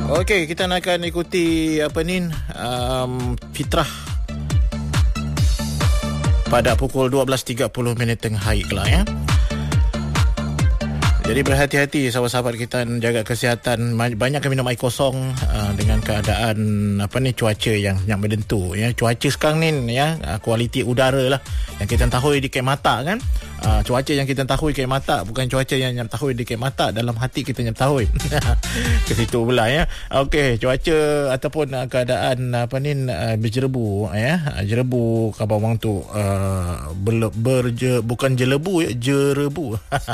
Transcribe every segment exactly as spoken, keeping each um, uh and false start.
Okey, kita akan ikuti apa ni um, fitrah pada pukul dua belas tiga puluh minit tengah hari kelak ya. Jadi berhati-hati sahabat-sahabat kita, jaga kesihatan, banyak minum air kosong uh, dengan keadaan apa ni cuaca yang yang menentu ya. Cuaca sekarang ni ya, uh, kualiti udara lah yang kita tahu di kem mata kan. Uh, cuaca yang kita tahu di kem mata, bukan cuaca yang yang tahu di kem mata, dalam hati kita yang tahu. Ke situ pula ya. Okey, cuaca ataupun uh, keadaan apa ni uh, berjerebu ya. Uh, jerebu khabar orang tu uh, ber, berje, bukan jelebu ya, jerebu.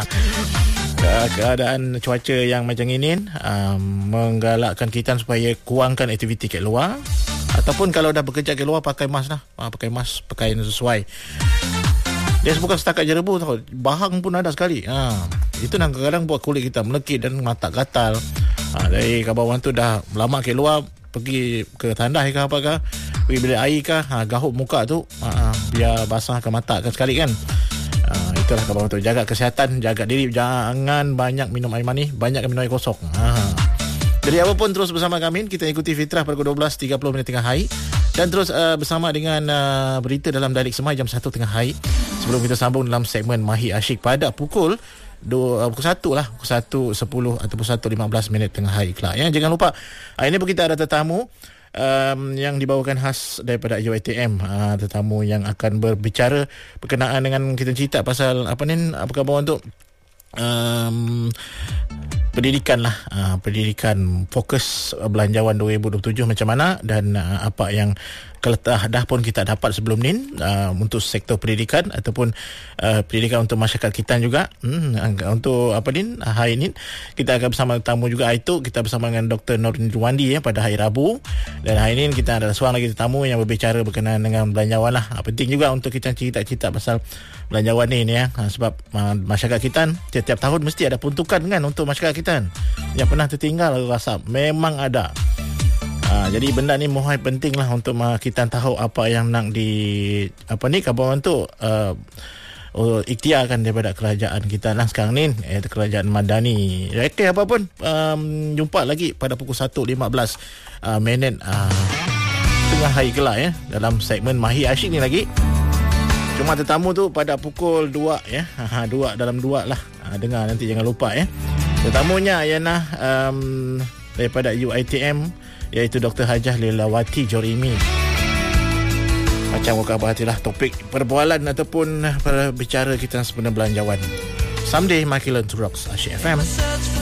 Keadaan cuaca yang macam ini um, menggalakkan kita supaya kurangkan aktiviti kat luar, ataupun kalau dah bekerja kat luar pakai mask lah, ha, pakai mask, pakai yang sesuai. Dia bukan setakat jerebu tau, bahang pun ada sekali. Ha, itu kadang-kadang buat kulit kita melekit dan mata gatal. Ha, dari khabar orang tu dah lama kat luar, pergi ke tandas ke apa ke, pergi bilik air ke, ha, gahup muka tu, ha, biar basahkan mata kan sekali kan. Uh, itulah khabar untuk jaga kesihatan, jaga diri, jangan banyak minum air manis, banyak minum air kosong. Ha. Jadi apapun terus bersama kami, kita ikuti fitrah pada dua belas tiga puluh minit tengah hari, dan terus uh, bersama dengan uh, berita dalam Dialek Semai jam satu tengah hari. Sebelum kita sambung dalam segmen Mahir Asyik pada pukul dua, uh, pukul satu lah, pukul satu sepuluh ataupun satu lima belas minit tengah hari kelak ya. Jangan lupa, hari ini pun kita ada tetamu Um, yang dibawakan khas daripada U I T M, uh, tetamu yang akan berbicara berkenaan dengan kita cerita pasal apa ni, apa khabar untuk um, pendidikan lah, uh, pendidikan fokus belanjawan dua ribu dua puluh tujuh macam mana, dan uh, apa yang keletah dah pun kita dapat sebelum ni uh, untuk sektor pendidikan ataupun uh, pendidikan untuk masyarakat kita juga. Hmm, untuk apa ni, hari ini kita akan bersama tamu juga, itu kita bersama dengan Doktor Norin Rwandi ya pada hari Rabu, dan hari ini kita ada seorang lagi tetamu yang berbicara berkenaan dengan belanjawan lah. Penting juga untuk kita cerita-cerita pasal belanjawan ni, ni ya, sebab uh, masyarakat kita setiap tahun mesti ada peruntukan kan untuk masyarakat kita yang pernah tertinggal rasa memang ada. Ha, jadi benda ni mohon penting lah untuk kita tahu apa yang nak di apa ni khabar tu uh, uh, ikhtiarkan daripada kerajaan kita lah sekarang ni, eh, kerajaan Madani. Okey, apa pun um, jumpa lagi pada pukul satu lima belas uh, minit uh, tengah hari kelak ya, dalam segmen Mahir Asyik ni lagi. Cuma tetamu tu pada pukul dua ya. Ha, dua dalam dua lah. Ha, dengar nanti, jangan lupa ya. Tetamunya ialah um, daripada U I T M, iaitu Doktor Hajah Lilawati Jorimi. Macam buka hatilah topik perbualan ataupun perbicara kita sebenarnya belanjawan. Someday Michael and Rocks Asyik F M.